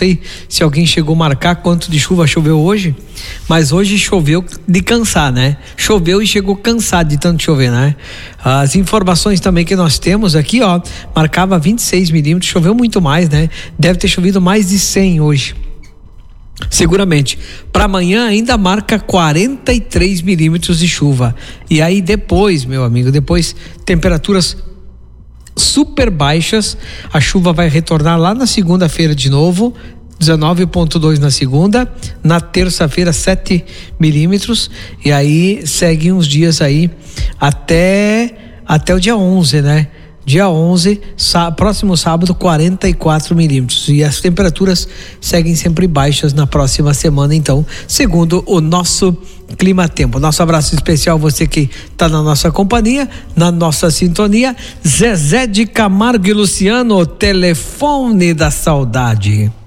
sei se alguém chegou a marcar quanto de chuva choveu hoje, mas hoje choveu de cansar, né? Choveu e chegou cansado de tanto chover, né? As informações também que nós temos aqui, ó, marcava 26 milímetros, choveu muito mais, né? Deve ter chovido mais de 100 hoje. Seguramente. Para amanhã ainda marca 43 milímetros de chuva. E aí depois, meu amigo, depois temperaturas super baixas. A chuva vai retornar lá na segunda-feira de novo, 19,2 na segunda, na terça-feira 7 milímetros, e aí seguem uns dias aí até o dia 11, né? Dia 11, próximo sábado, 44 milímetros. E as temperaturas seguem sempre baixas na próxima semana, então, segundo o nosso Climatempo. Nosso abraço especial a você que está na nossa companhia, na nossa sintonia. Zezé de Camargo e Luciano, telefone da saudade.